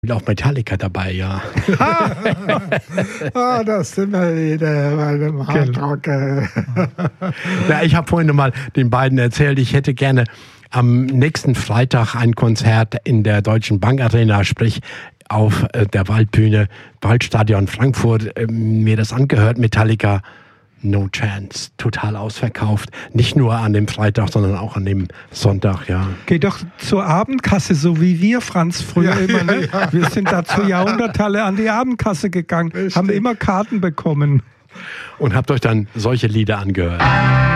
Und auch Metallica dabei, ja. Das sind wir wieder bei dem Hardrock. Ja, ich habe vorhin noch mal den beiden erzählt, ich hätte gerne am nächsten Freitag ein Konzert in der Deutschen Bank Arena, sprich auf der Waldbühne, Waldstadion Frankfurt, mir das angehört, Metallica. No chance, total ausverkauft. Nicht nur an dem Freitag, sondern auch an dem Sonntag, ja. Geh doch zur Abendkasse, so wie wir, Franz, früher immer. Ne? Ja. Wir sind da zur Jahrhunderthalle an die Abendkasse gegangen, haben immer Karten bekommen. Und habt euch dann solche Lieder angehört.